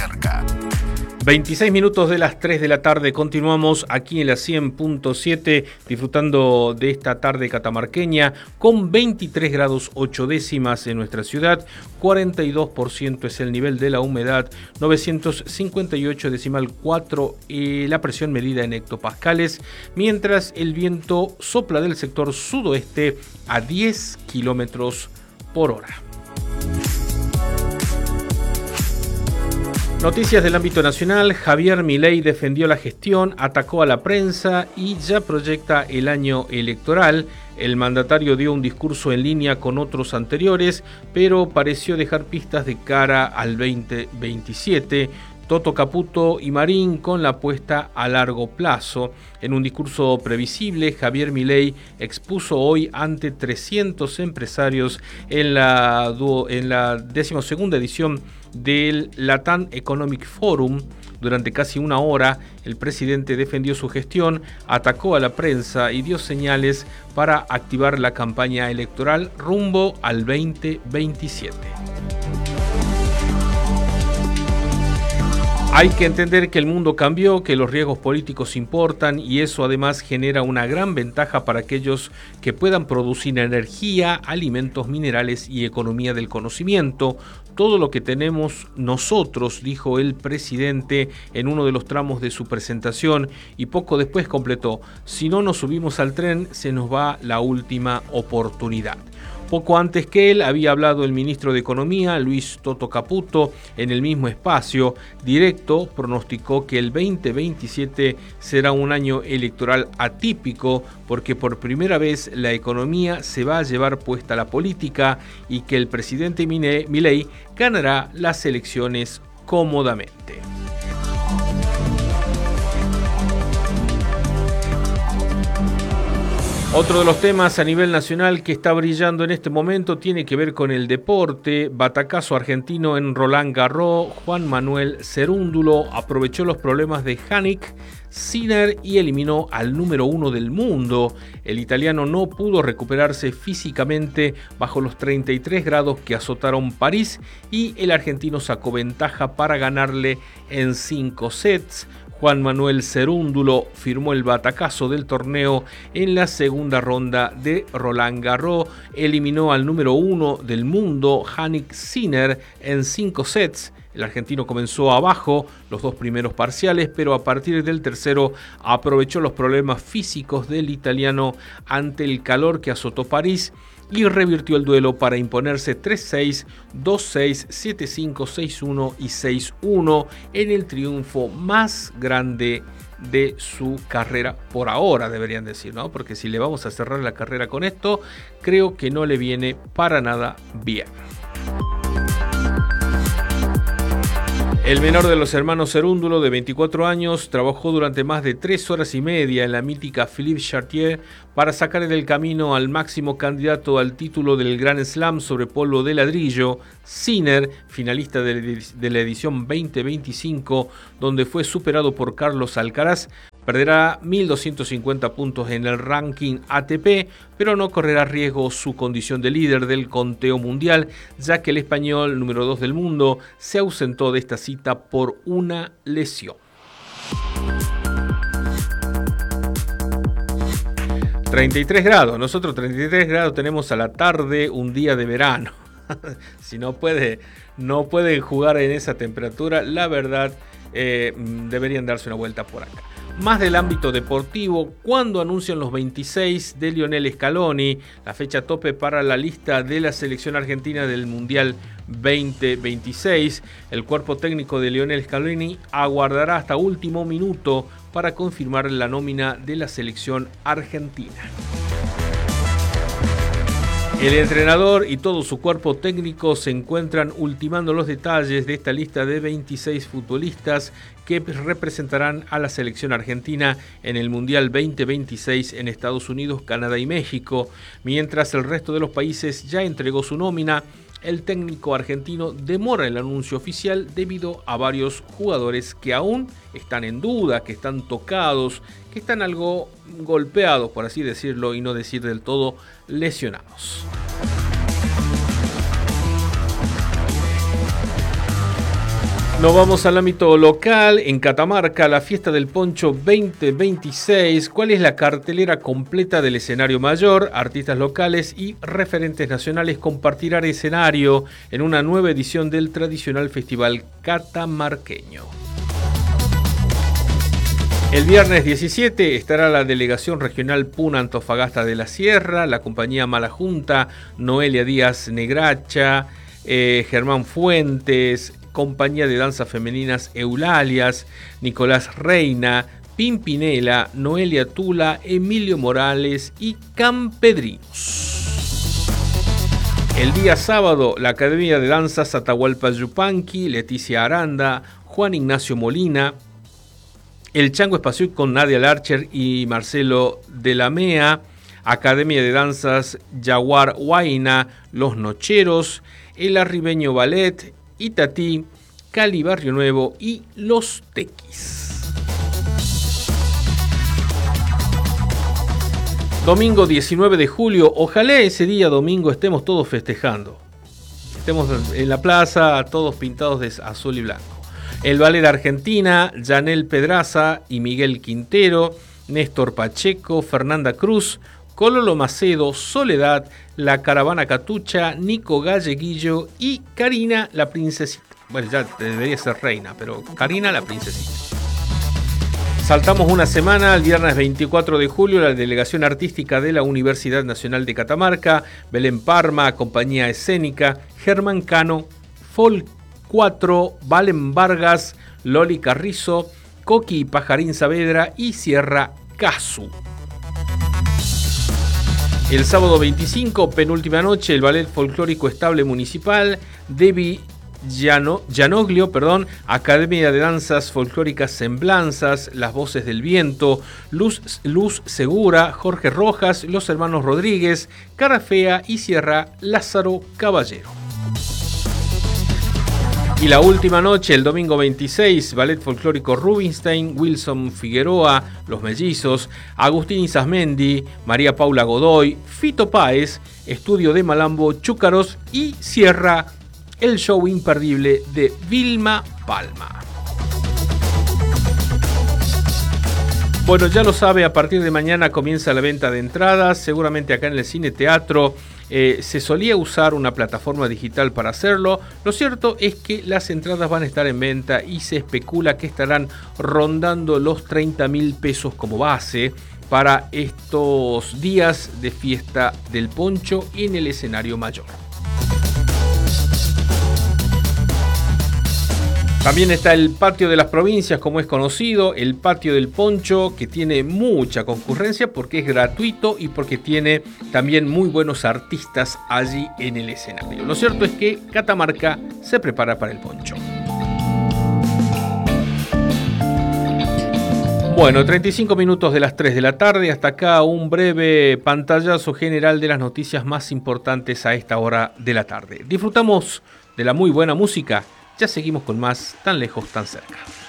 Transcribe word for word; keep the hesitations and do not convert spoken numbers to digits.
cerca. veintiséis minutos de las tres de la tarde, continuamos aquí en la cien punto siete disfrutando de esta tarde catamarqueña con veintitrés grados ocho décimas en nuestra ciudad, cuarenta y dos por ciento es el nivel de la humedad, novecientos cincuenta y ocho decimal cuatro eh, la presión medida en hectopascales, mientras el viento sopla del sector sudoeste a diez kilómetros por hora. Noticias del ámbito nacional. Javier Milei defendió la gestión, atacó a la prensa y ya proyecta el año electoral. El mandatario dio un discurso en línea con otros anteriores, pero pareció dejar pistas de cara al veinte veintisiete. Toto Caputo y Marín con la apuesta a largo plazo. En un discurso previsible, Javier Milei expuso hoy ante trescientos empresarios en la, en la decimosegunda edición del Latam Economic Forum. Durante casi una hora, el presidente defendió su gestión, atacó a la prensa y dio señales para activar la campaña electoral rumbo al veinte veintisiete. Hay que entender que el mundo cambió, que los riesgos políticos importan y eso además genera una gran ventaja para aquellos que puedan producir energía, alimentos, minerales y economía del conocimiento. Todo lo que tenemos nosotros, dijo el presidente en uno de los tramos de su presentación y poco después completó: si no nos subimos al tren, se nos va la última oportunidad. Poco antes que él había hablado el ministro de Economía, Luis Toto Caputo, en el mismo espacio directo, pronosticó que el veinte veintisiete será un año electoral atípico porque por primera vez la economía se va a llevar puesta a la política y que el presidente Milei ganará las elecciones cómodamente. Otro de los temas a nivel nacional que está brillando en este momento tiene que ver con el deporte. Batacazo argentino en Roland Garros. Juan Manuel Cerúndulo aprovechó los problemas de Jannik Sinner y eliminó al número uno del mundo. El italiano no pudo recuperarse físicamente bajo los treinta y tres grados que azotaron París y el argentino sacó ventaja para ganarle en cinco sets. Juan Manuel Cerúndulo firmó el batacazo del torneo en la segunda ronda de Roland Garros. Eliminó al número uno del mundo, Jannik Sinner, en cinco sets. El argentino comenzó abajo los dos primeros parciales, pero a partir del tercero aprovechó los problemas físicos del italiano ante el calor que azotó París y revirtió el duelo para imponerse tres seis, dos seis, siete cinco, seis uno y seis uno en el triunfo más grande de su carrera por ahora, deberían decir, ¿no? Porque si le vamos a cerrar la carrera con esto, creo que no le viene para nada bien. El menor de los hermanos Cerúndulo, de veinticuatro años, trabajó durante más de tres horas y media en la mítica Philippe Chartier para sacar del camino al máximo candidato al título del Grand Slam sobre polvo de ladrillo, Sinner, finalista de la edición veinte veinticinco, donde fue superado por Carlos Alcaraz. Perderá mil doscientos cincuenta puntos en el ranking A T P, pero no correrá riesgo su condición de líder del conteo mundial, ya que el español número dos del mundo se ausentó de esta cita por una lesión. treinta y tres grados, nosotros treinta y tres grados tenemos a la tarde, un día de verano. Si no puede, no pueden jugar en esa temperatura, la verdad eh, deberían darse una vuelta por acá. Más del ámbito deportivo, cuando anuncian los veintiséis de Lionel Scaloni, la fecha tope para la lista de la selección argentina del Mundial veinte veintiséis, el cuerpo técnico de Lionel Scaloni aguardará hasta último minuto para confirmar la nómina de la selección argentina. El entrenador y todo su cuerpo técnico se encuentran ultimando los detalles de esta lista de veintiséis futbolistas que representarán a la selección argentina en el Mundial veinte veintiséis en Estados Unidos, Canadá y México. Mientras el resto de los países ya entregó su nómina, el técnico argentino demora el anuncio oficial debido a varios jugadores que aún están en duda, que están tocados, que están algo golpeados, por así decirlo, y no decir del todo lesionados. Nos vamos al ámbito local. En Catamarca, la fiesta del poncho veinte veintiséis. ¿Cuál es la cartelera completa del escenario mayor? Artistas locales y referentes nacionales compartirán escenario en una nueva edición del tradicional festival catamarqueño. El viernes diecisiete estará la delegación regional Puna Antofagasta de la Sierra, la compañía Malajunta, Noelia Díaz Negracha, eh, Germán Fuentes, compañía de danzas femeninas Eulalias, Nicolás Reina, Pimpinela, Noelia Tula, Emilio Morales y Campedrinos. El día sábado, la Academia de Danzas Atahualpa Yupanqui, Leticia Aranda, Juan Ignacio Molina, el Chango Espaciuc con Nadia Larcher y Marcelo de la Mea, Academia de Danzas Jaguar Huayna, Los Nocheros, el Arribeño Ballet, Itatí, Cali Barrio Nuevo y Los Tequis. Domingo diecinueve de julio, ojalá ese día domingo estemos todos festejando. Estemos en la plaza, todos pintados de azul y blanco. El Ballet Argentina, Yanel Pedraza y Miguel Quintero, Néstor Pacheco, Fernanda Cruz, Cololo Macedo, Soledad, La Caravana Catucha, Nico Galleguillo y Karina la Princesita. Bueno, ya debería ser reina, pero Karina la Princesita. Saltamos una semana, el viernes veinticuatro de julio, la delegación artística de la Universidad Nacional de Catamarca, Belén Parma, Compañía Escénica, Germán Cano, Folk cuatro, Valen Vargas, Loli Carrizo, Coqui y Pajarín Saavedra y Sierra Casu. El sábado veinticinco, penúltima noche, el Ballet Folclórico Estable Municipal, Debbie Llano, Llanoglio, perdón, Academia de Danzas Folclóricas Semblanzas, Las Voces del Viento, Luz, Luz Segura, Jorge Rojas, Los Hermanos Rodríguez, Cara Fea y Sierra Lázaro Caballero. Y la última noche, el domingo veintiséis, Ballet Folclórico Rubinstein, Wilson Figueroa, Los Mellizos, Agustín Isasmendi, María Paula Godoy, Fito Páez, Estudio de Malambo, Chúcaros y cierra el show imperdible de Vilma Palma. Bueno, ya lo sabe, a partir de mañana comienza la venta de entradas, seguramente acá en el Cine Teatro. Eh, se solía usar una plataforma digital para hacerlo. Lo cierto es que las entradas van a estar en venta y se especula que estarán rondando los treinta mil pesos como base para estos días de fiesta del poncho en el escenario mayor. También está el Patio de las Provincias, como es conocido, el Patio del Poncho, que tiene mucha concurrencia porque es gratuito y porque tiene también muy buenos artistas allí en el escenario. Lo cierto es que Catamarca se prepara para el poncho. Bueno, treinta y cinco minutos de las tres de la tarde. Hasta acá un breve pantallazo general de las noticias más importantes a esta hora de la tarde. Disfrutamos de la muy buena música. Ya seguimos con más, tan lejos, tan cerca.